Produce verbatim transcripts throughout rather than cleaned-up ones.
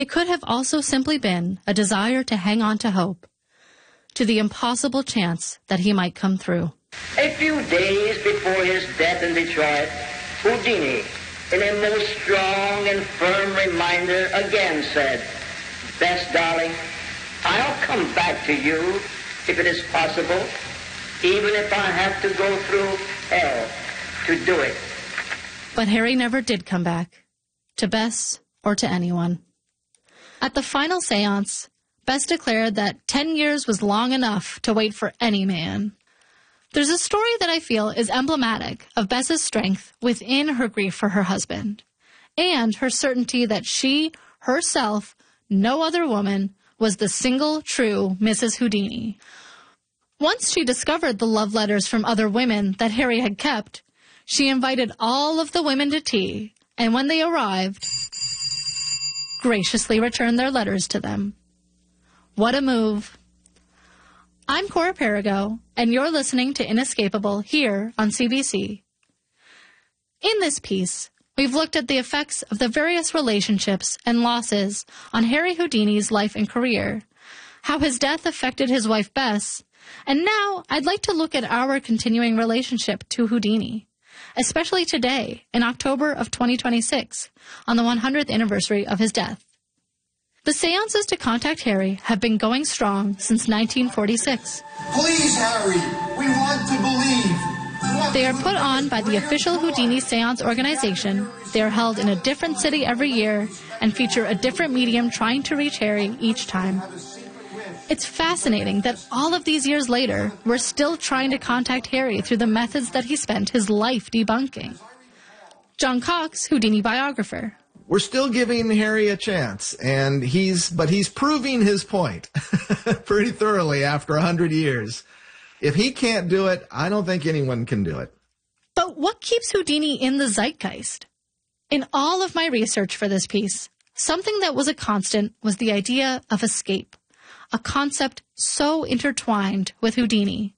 It could have also simply been a desire to hang on to hope, to the impossible chance that he might come through. A few days before his death in Detroit, Houdini, in a most strong and firm reminder, again said, "Bess, darling, I'll come back to you if it is possible, even if I have to go through hell to do it." But Harry never did come back, to Bess or to anyone. At the final seance, Bess declared that ten years was long enough to wait for any man. There's a story that I feel is emblematic of Bess's strength within her grief for her husband, and her certainty that she, herself, no other woman, was the single true Missus Houdini. Once she discovered the love letters from other women that Harry had kept, she invited all of the women to tea, and when they arrived, graciously returned their letters to them. What a move. I'm Cora Perigo, and you're listening to Inescapable here on C B C. In this piece, we've looked at the effects of the various relationships and losses on Harry Houdini's life and career, how his death affected his wife Bess, and now I'd like to look at our continuing relationship to Houdini, especially today, in October of twenty twenty-six, on the one hundredth anniversary of his death. The seances to contact Harry have been going strong since nineteen forty-six. Please, Harry, we want to believe. Want they are put on by the official Houdini Seance organization. They are held in a different city every year and feature a different medium trying to reach Harry each time. It's fascinating that all of these years later, we're still trying to contact Harry through the methods that he spent his life debunking. John Cox, Houdini biographer. We're still giving Harry a chance, and he's but he's proving his point pretty thoroughly after a hundred years. If he can't do it, I don't think anyone can do it. But what keeps Houdini in the zeitgeist? In all of my research for this piece, something that was a constant was the idea of escape, a concept so intertwined with Houdini.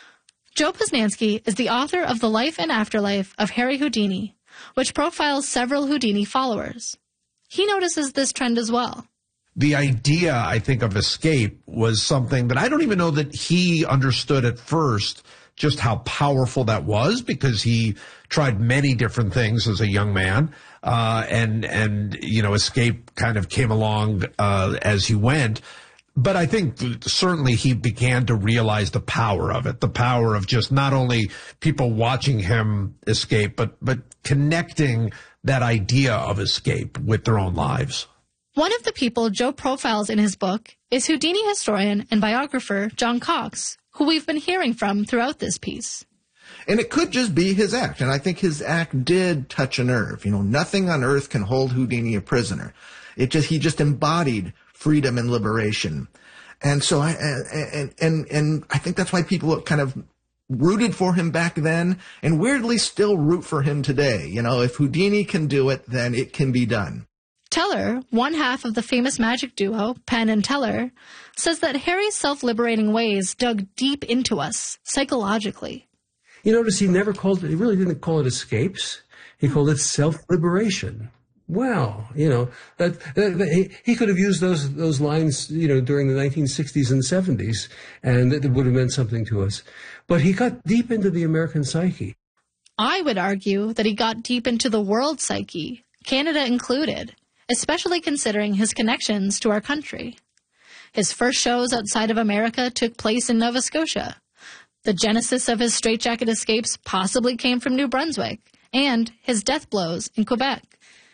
Joe Posnanski is the author of The Life and Afterlife of Harry Houdini, which profiles several Houdini followers. He notices this trend as well. The idea, I think, of escape was something that I don't even know that he understood at first just how powerful that was, because he tried many different things as a young man, uh, and, and, you know, escape kind of came along uh, as he went. But I think certainly he began to realize the power of it, the power of just not only people watching him escape, but but connecting that idea of escape with their own lives. One of the people Joe profiles in his book is Houdini historian and biographer John Cox, who we've been hearing from throughout this piece. And it could just be his act, and I think his act did touch a nerve. You know, nothing on earth can hold Houdini a prisoner. It just he just embodied freedom and liberation. And so I, and, and, and I think that's why people kind of rooted for him back then and weirdly still root for him today. You know, if Houdini can do it, then it can be done. Teller, one half of the famous magic duo, Penn and Teller, says that Harry's self-liberating ways dug deep into us psychologically. You notice he never called it, he really didn't call it escapes. He called it self-liberation. Wow, you know, that, that, that he, he could have used those those lines, you know, during the nineteen sixties and seventies, and it would have meant something to us. But he got deep into the American psyche. I would argue that he got deep into the world psyche, Canada included, especially considering his connections to our country. His first shows outside of America took place in Nova Scotia. The genesis of his straitjacket escapes possibly came from New Brunswick, and his death blows in Quebec.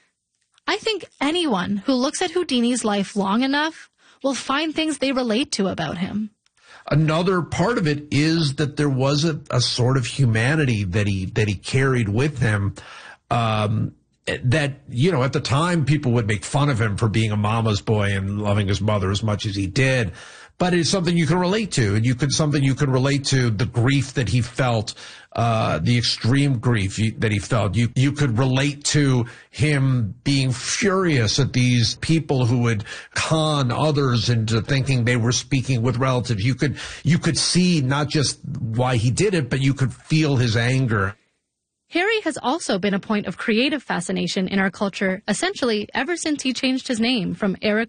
I think anyone who looks at Houdini's life long enough will find things they relate to about him. Another part of it is that there was a, a sort of humanity that he that he carried with him, um, that, you know, at the time people would make fun of him for being a mama's boy and loving his mother as much as he did. But it's something you can relate to, and you could something you can relate to the grief that he felt, uh, the extreme grief that he felt. You you could relate to him being furious at these people who would con others into thinking they were speaking with relatives. You could you could see not just why he did it, but you could feel his anger. Harry has also been a point of creative fascination in our culture, essentially ever since he changed his name from Eric